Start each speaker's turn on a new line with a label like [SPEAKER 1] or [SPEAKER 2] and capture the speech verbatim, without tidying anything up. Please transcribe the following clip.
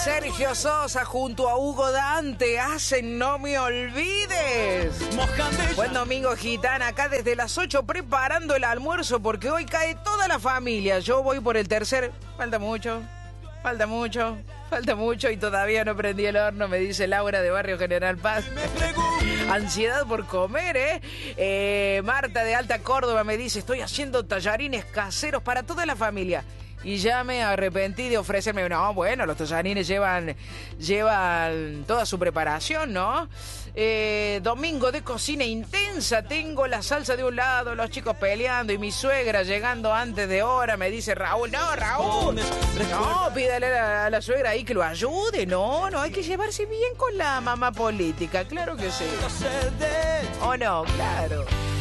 [SPEAKER 1] Sergio Sosa junto a Hugo Dante hacen No Me Olvides. Buen domingo, gitana, acá desde las ocho preparando el almuerzo porque hoy cae toda la familia. Yo voy por el tercer. Falta mucho, falta mucho, falta mucho y todavía no prendí el horno, me dice Laura de Barrio General Paz. Ansiedad por comer, ¿eh? ¿eh? Marta de Alta Córdoba me dice, estoy haciendo tallarines caseros para toda la familia. Y ya me arrepentí de ofrecerme. No, bueno, los tallarines llevan, llevan toda su preparación, ¿no? Eh, domingo de cocina intensa. Tengo la salsa de un lado, los chicos peleando y mi suegra llegando antes de hora. Me dice Raúl, no, Raúl. No, pídale a la, a la suegra ahí que lo ayude. No, no, hay que llevarse bien con la mamá política. Claro que sí. ¿O no? Claro.